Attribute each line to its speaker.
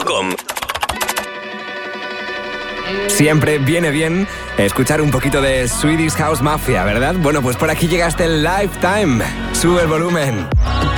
Speaker 1: swedesradio.com.
Speaker 2: Siempre viene bien escuchar un poquito de Swedish House Mafia, ¿verdad? Bueno, pues por aquí llega el Lifetime. Sube el volumen.